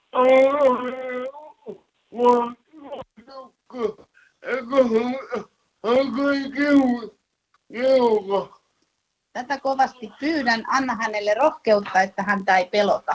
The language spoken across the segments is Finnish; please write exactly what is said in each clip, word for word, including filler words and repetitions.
Tätä kovasti pyydän. Anna hänelle rohkeutta, että häntä ei pelota.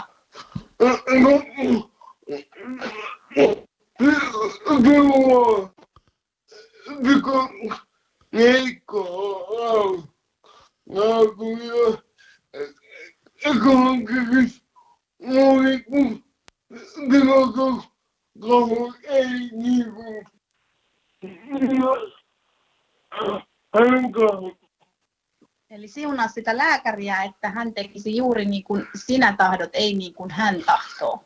Eli siunaa sitä lääkäriä, että hän tekisi juuri niin kuin sinä tahdot, ei niin kuin hän tahtoo.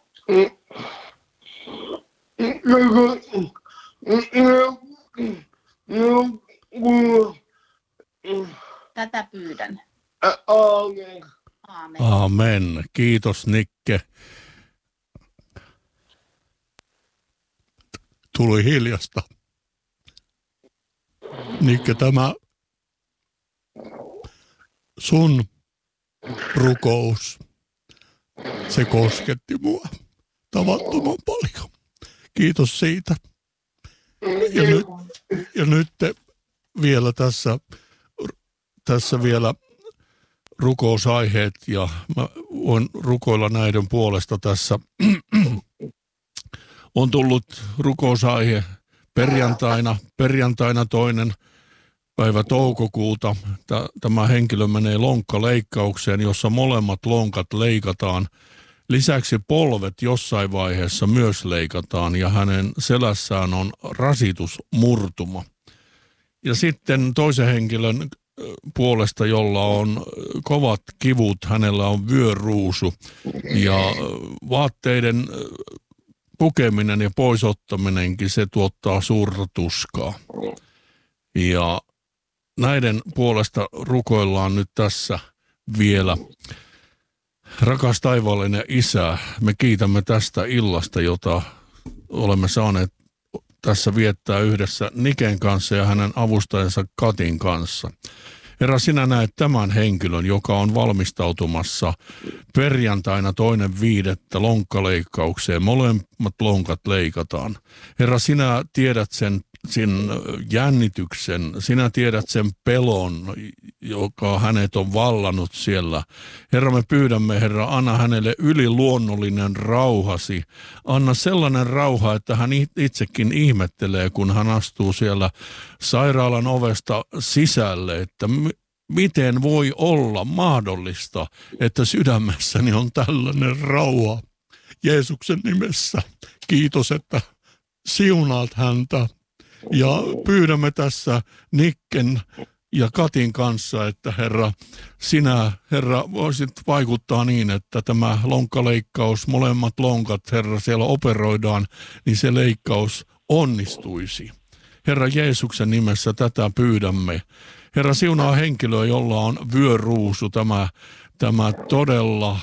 Tätä pyydän. Aamen. Aamen. Amen. Kiitos Nikke. Tuli hiljasta. Nikke, tämä sun rukous, se kosketti mua tavattoman paljon. Kiitos siitä. Ja nyt, ja nyt vielä tässä, tässä vielä rukousaiheet ja mä voin rukoilla näiden puolesta tässä. On tullut rukousaihe perjantaina, perjantaina toinen päivä toukokuuta. Tämä henkilö menee lonkkaleikkaukseen, jossa molemmat lonkat leikataan. Lisäksi polvet jossain vaiheessa myös leikataan ja hänen selässään on rasitusmurtuma. Ja sitten toisen henkilön puolesta, jolla on kovat kivut, hänellä on vyöruusu ja vaatteiden pukeminen ja poisottaminenkin, se tuottaa suurta tuskaa. Ja näiden puolesta rukoillaan nyt tässä vielä. Rakas taivaallinen Isä, me kiitämme tästä illasta, jota olemme saaneet tässä viettää yhdessä Niken kanssa ja hänen avustajansa Katin kanssa. Herra, sinä näet tämän henkilön, joka on valmistautumassa perjantaina toinen viidettä lonkkaleikkaukseen. Molemmat lonkat leikataan. Herra, sinä tiedät sen, sen jännityksen, sinä tiedät sen pelon, joka hänet on vallannut siellä. Herra, me pyydämme, Herra, anna hänelle yliluonnollinen rauhasi. Anna sellainen rauha, että hän itsekin ihmettelee, kun hän astuu siellä sairaalan ovesta sisälle, että miten voi olla mahdollista, että sydämessäni on tällainen rauha. Jeesuksen nimessä kiitos, että siunaat häntä. Ja pyydämme tässä Nikken ja Katin kanssa, että Herra, sinä, Herra, voisit vaikuttaa niin, että tämä lonkkaleikkaus, molemmat lonkat, Herra, siellä operoidaan, niin se leikkaus onnistuisi. Herra, Jeesuksen nimessä tätä pyydämme. Herra, siunaa henkilöä, jolla on vyöruusu, tämä, tämä todella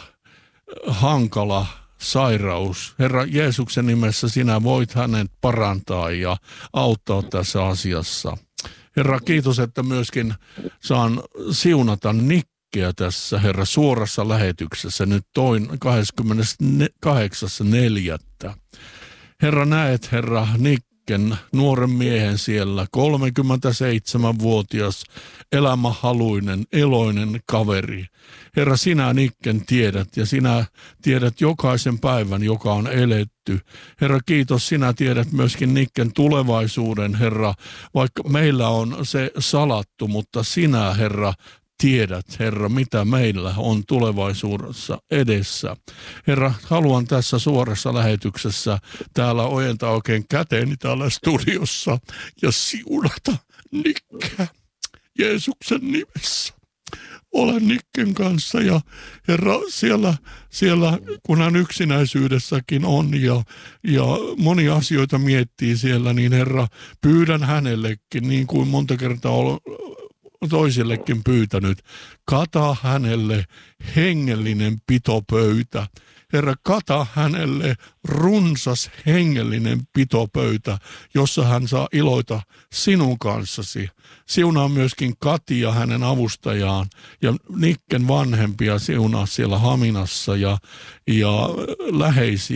hankala sairaus. Herra, Jeesuksen nimessä sinä voit hänet parantaa ja auttaa tässä asiassa. Herra, kiitos, että myöskin saan siunata Nikkeä tässä, Herra, suorassa lähetyksessä nyt toin kahdeskymmeneskahdeksas neljättä Herra, näet, Herra, Nikken, nuoren miehen siellä, kolmekymmentäseitsemänvuotias, elämähaluinen, eloinen kaveri. Herra, sinä Nikken tiedät ja sinä tiedät jokaisen päivän, joka on eletty. Herra, kiitos, sinä tiedät myöskin Nikken tulevaisuuden, Herra, vaikka meillä on se salattu, mutta sinä, Herra, tiedät, Herra, mitä meillä on tulevaisuudessa edessä. Herra, haluan tässä suorassa lähetyksessä täällä ojentaa oikein käteeni täällä studiossa ja siunata Nikkeä Jeesuksen nimessä. Olen Nikken kanssa ja Herra, siellä, siellä kun hän yksinäisyydessäkin on ja, ja monia asioita miettii siellä, niin Herra, pyydän hänellekin, niin kuin monta kertaa olen toisillekin pyytänyt, kata hänelle hengellinen pitopöytä. Herra, kata hänelle runsas hengellinen pitopöytä, jossa hän saa iloita sinun kanssasi. Siunaa myöskin Katia hänen avustajaan ja Nikken vanhempia siunaa siellä Haminassa ja, ja läheisiä.